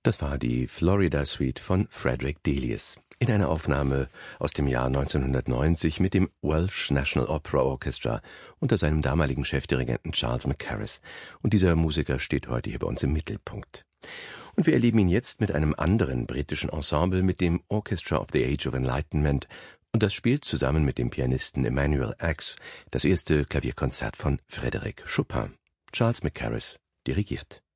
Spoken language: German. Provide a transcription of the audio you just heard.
Das war die Florida Suite von Frederick Delius in einer Aufnahme aus dem Jahr 1990 mit dem Welsh National Opera Orchestra unter seinem damaligen Chefdirigenten Charles Mackerras. Und dieser Musiker steht heute hier bei uns im Mittelpunkt. Und wir erleben ihn jetzt mit einem anderen britischen Ensemble, mit dem Orchestra of the Age of Enlightenment, und das spielt zusammen mit dem Pianisten Emanuel Ax das erste Klavierkonzert von Frédéric Chopin. Charles Mackerras dirigiert.